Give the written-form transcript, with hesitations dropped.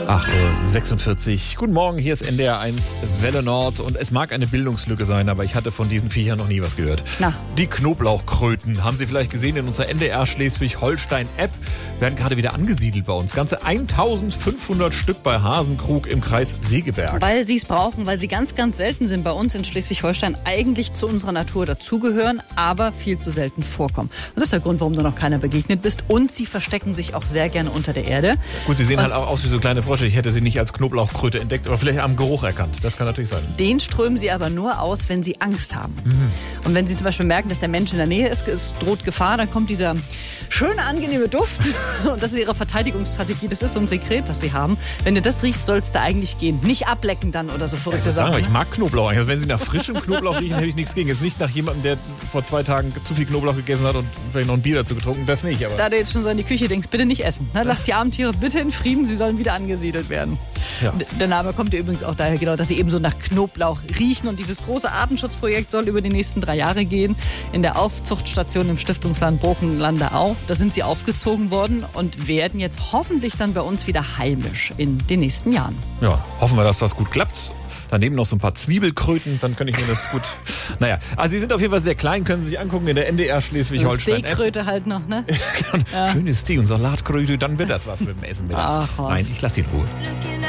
8:46 Uhr. Guten Morgen, hier ist NDR 1 Welle Nord und es mag eine Bildungslücke sein, aber ich hatte von diesen Viechern noch nie was gehört. Na. Die Knoblauchkröten, haben Sie vielleicht gesehen in unserer NDR Schleswig-Holstein-App, werden gerade wieder angesiedelt bei uns. Ganze 1500 Stück bei Hasenkrug im Kreis Segeberg. Weil sie es brauchen, weil sie ganz, ganz selten sind bei uns in Schleswig-Holstein, eigentlich zu unserer Natur dazugehören, aber viel zu selten vorkommen. Und das ist der Grund, warum du noch keiner begegnet bist. Und sie verstecken sich auch sehr gerne unter der Erde. Gut, sie sehen halt auch aus wie so kleine Frösche. Ich hätte sie nicht als Knoblauchkröte entdeckt, aber vielleicht am Geruch erkannt. Das kann natürlich sein. Den strömen sie aber nur aus, wenn sie Angst haben. Und wenn sie zum Beispiel merken, dass der Mensch in der Nähe ist, es droht Gefahr, dann kommt dieser schöne, angenehme Duft. Und das ist ihre Verteidigungsstrategie. Das ist so ein Sekret, das sie haben. Wenn du das riechst, soll es da eigentlich gehen. Nicht ablecken dann oder so verrückte Sachen. Ich mag Knoblauch. Also wenn sie nach frischem Knoblauch riechen, hätte ich nichts gegen. Jetzt nicht nach jemandem, der vor 2 Tagen zu viel Knoblauch gegessen hat und vielleicht noch ein Bier dazu getrunken. Das nicht. Aber da du jetzt schon so in die Küche denkst, bitte nicht essen. Ne? Lass die armen Tiere bitte in Frieden. Sie sollen wieder angesiedelt werden. Ja. Der Name kommt ja übrigens auch daher, genau, dass sie eben so nach Knoblauch riechen. Und dieses große Artenschutzprojekt soll über die nächsten 3 Jahre gehen. In der Aufzuchtstation im Stiftungsland Brokenlande-Au. Da sind sie aufgezogen worden und werden jetzt hoffentlich dann bei uns wieder heimisch in den nächsten Jahren. Ja, hoffen wir, dass das gut klappt. Daneben noch so ein paar Zwiebelkröten, dann kann ich mir das gut... Naja, also sie sind auf jeden Fall sehr klein, können Sie sich angucken in der NDR Schleswig-Holstein. Steakkröte halt noch, ne? Ja. Schönes Steak und Salatkröte, dann wird das was mit dem Essen mittags. Nein, ich lasse sie in Ruhe.